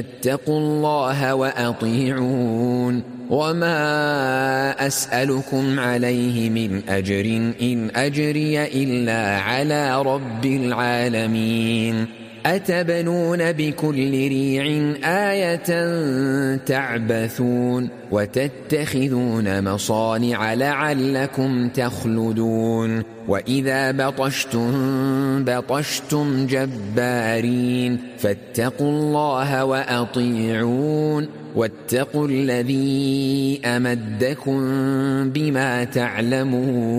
فاتقوا الله وأطيعون وما أسألكم عليه من أجر إن أجري إلا على رب العالمين أتبنون بكل ريع آية تعبثون وتتخذون مصانع لعلكم تخلدون وإذا بطشتم جبارين فاتقوا الله وأطيعون واتقوا الذي أمدكم بما تعلمون